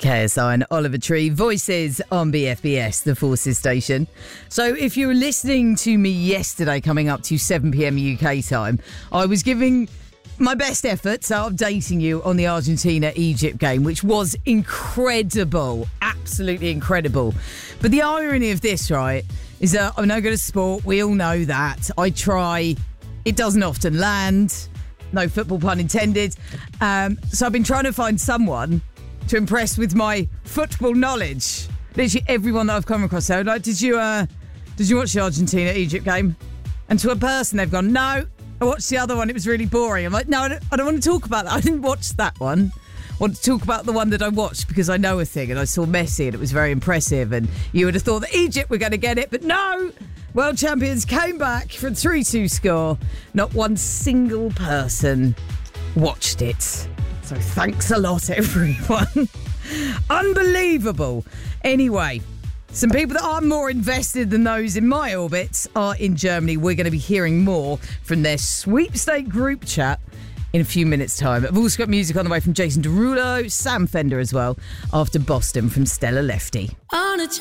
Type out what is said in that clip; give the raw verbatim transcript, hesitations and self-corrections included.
K S I and Oliver Tree, voices on B F B S, the Forces station. So if you were listening to me yesterday coming up to seven p.m. U K time, I was giving my best efforts updating you on the Argentina-Egypt game, which was incredible, absolutely incredible. But the irony of this, right, is that I'm no good at sport. We all know that. I try. It doesn't often land. No football pun intended. Um, so I've been trying to find someone to impress with my football knowledge. Literally everyone that I've come across. So, like, did you uh, did you watch the Argentina-Egypt game? And to a person, they've gone, no, I watched the other one. It was really boring. I'm like, no, I don't, I don't want to talk about that. I didn't watch that one. I want to talk about the one that I watched because I know a thing and I saw Messi and it was very impressive. And you would have thought that Egypt were going to get it, but no. World champions came back from three two score. Not one single person watched it. So thanks a lot, everyone. Unbelievable. Anyway, some people that are more invested than those in my orbit are in Germany. We're going to be hearing more from their sweepstake group chat in a few minutes' time. I've also got music on the way from Jason Derulo, Sam Fender as well, after Boston from Stella Lefty. On a